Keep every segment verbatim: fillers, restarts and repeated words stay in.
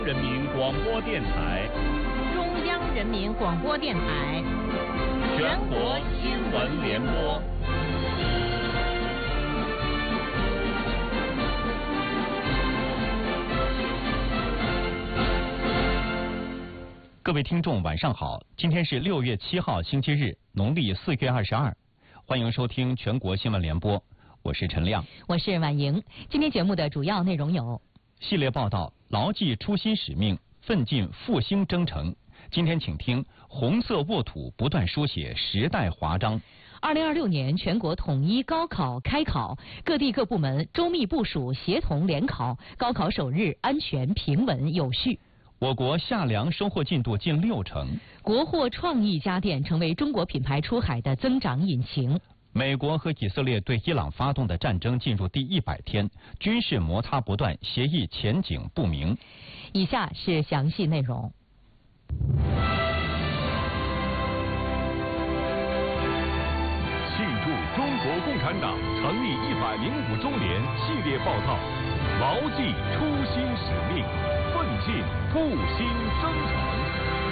人民广播电台， 中央人民广播电台， 全国新闻联播。各位听众，晚上好！今天是六月七号，星期日，农历四月二十二。欢迎收听全国新闻联播，我是陈亮， 我是婉莹。今天节目的主要内容有： 系列报道，牢记初心使命，奋进复兴征程。今天请听红色沃土不断书写时代华章。 二零二六年全国统一高考开考，各地各部门周密部署，协同联考，高考首日安全平稳有序。 我国夏粮收获进度近六成， 国货创意家电成为中国品牌出海的增长引擎。 美国和以色列对伊朗发动的战争进入第一百天，军事摩擦不断，协议前景不明。 以下是详细内容。 庆祝中国共产党成立一百零五周年系列报道，牢记初心使命，奋进复兴征程。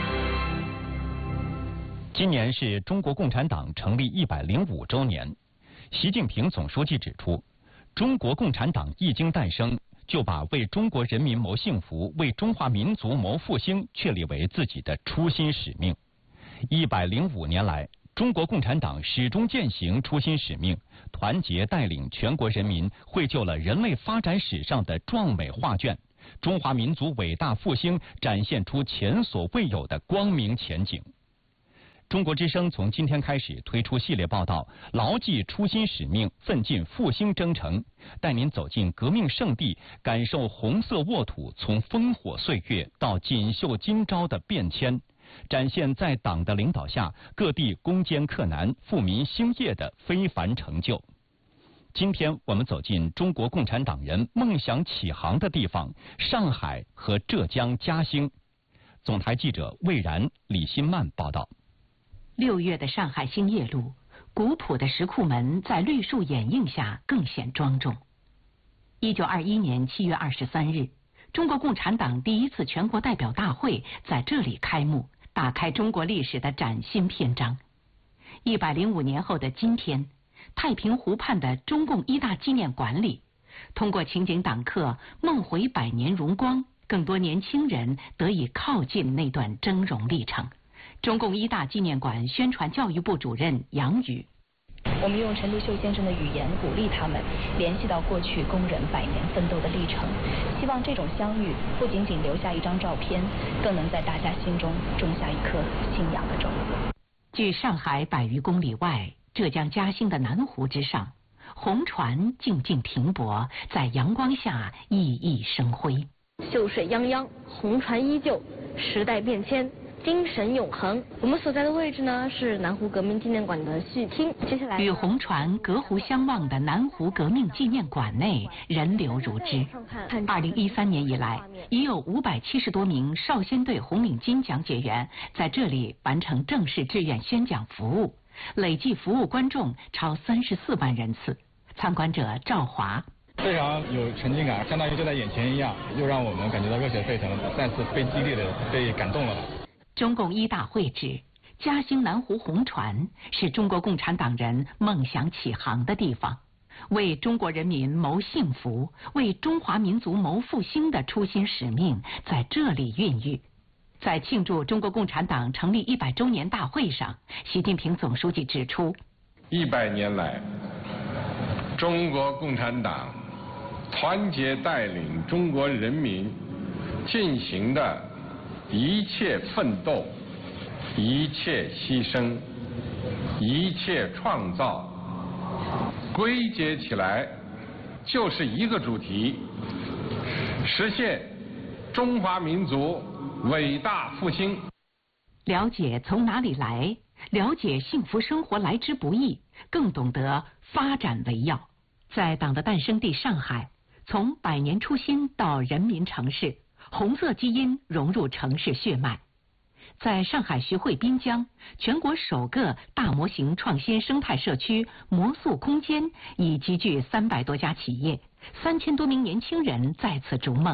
今年是中国共产党成立一百零五周年。习近平总书记指出，中国共产党一经诞生，就把为中国人民谋幸福、为中华民族谋复兴确立为自己的初心使命。一百零五年来，中国共产党始终践行初心使命，团结带领全国人民绘就了人类发展史上的壮美画卷，中华民族伟大复兴展现出前所未有的光明前景。中国之声从今天开始推出系列报道，牢记初心使命，奋进复兴征程，带您走进革命圣地，感受红色沃土从烽火岁月到锦绣今朝的变迁，展现在党的领导下各地攻坚克难、富民兴业的非凡成就。今天我们走进中国共产党人梦想起航的地方——上海和浙江嘉兴。总台记者魏然、李新曼报道。 六月的上海兴业路，古朴的石库门在绿树掩映下更显庄重。一九二一年七月二十三日，中国共产党第一次全国代表大会在这里开幕，打开中国历史的崭新篇章。一百零五年后的今天，太平湖畔的中共一大纪念馆里，通过情景党课梦回百年荣光，更多年轻人得以靠近那段峥嵘历程。中共一大纪念馆宣传教育部主任杨宇： 我们用陈独秀先生的语言鼓励他们联系到过去工人百年奋斗的历程，希望这种相遇不仅仅留下一张照片，更能在大家心中种下一颗信仰的种子。 距上海百余公里外，浙江嘉兴的南湖之上，红船静静停泊，在阳光下熠熠生辉。 秀水泱泱，红船依旧，时代变迁，精神永恒。我们所在的位置呢，是南湖革命纪念馆的戏厅。接下来， 与红船隔湖相望的南湖革命纪念馆内人流如织。二零一三年以来，已有五百七十多名少先队红领巾讲解员在这里完成正式志愿宣讲服务，累计服务观众超三十四万人次。参观者赵华： 非常有沉浸感，相当于就在眼前一样，又让我们感觉到热血沸腾，再次被激励的被感动了。 中共一大会址嘉兴南湖红船是中国共产党人梦想起航的地方，为中国人民谋幸福、为中华民族谋复兴的初心使命在这里孕育。在庆祝中国共产党成立一百周年大会上，习近平总书记指出， 一百年来，中国共产党团结带领中国人民进行的一切奋斗、一切牺牲、一切创造，归结起来就是一个主题：实现中华民族伟大复兴。 了解从哪里来，了解幸福生活来之不易，更懂得发展为要。在党的诞生地上海，从百年初心到人民城市，红色基因融入城市血脉。在上海徐汇滨江，全国首个大模型创新生态社区魔塑空间已集聚三百多家企业，三千多名年轻人在此逐梦。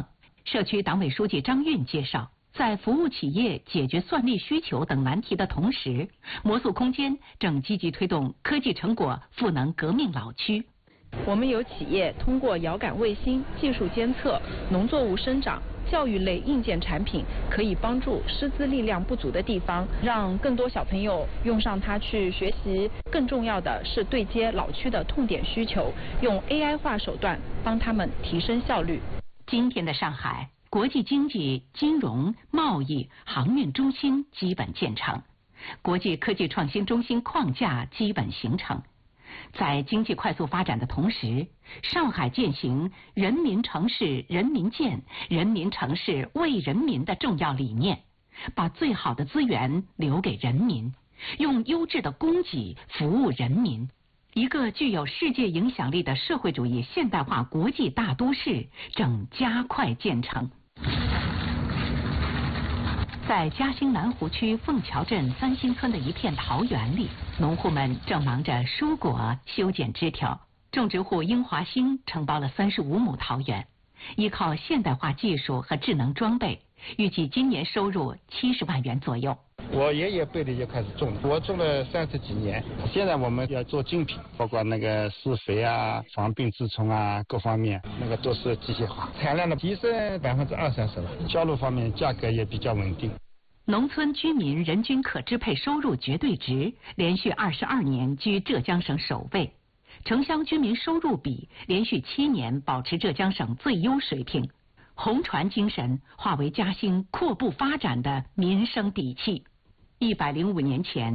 社区党委书记张运介绍，在服务企业解决算力需求等难题的同时，魔素空间正积极推动科技成果赋能革命老区。 我们有企业通过遥感卫星技术监测农作物生长、教育类硬件产品，可以帮助师资力量不足的地方，让更多小朋友用上它去学习。更重要的是对接老区的痛点需求，用 A I 化手段帮他们提升效率。 今天的上海，国际经济、金融、贸易、航运中心基本建成，国际科技创新中心框架基本形成。在经济快速发展的同时，上海践行人民城市人民建、人民城市为人民的重要理念，把最好的资源留给人民，用优质的供给服务人民。一个具有世界影响力的社会主义现代化国际大都市正加快建成。在嘉兴南湖区凤桥镇三星村的一片桃园里，农户们正忙着蔬果、修剪枝条。种植户英华兴承包了三十五亩桃园，依靠现代化技术和智能装备，预计今年收入七十万元左右。 我爷爷辈的就开始种，我种了三十几年。现在我们要做精品，包括那个施肥啊、防病治虫啊，各方面那个都是机械化，产量的提升百分之二三十了。销路方面价格也比较稳定。 农村居民人均可支配收入绝对值连续二十二年居浙江省首位，城乡居民收入比连续七年保持浙江省最优水平。红船精神化为嘉兴阔步发展的民生底气。一百零五年前，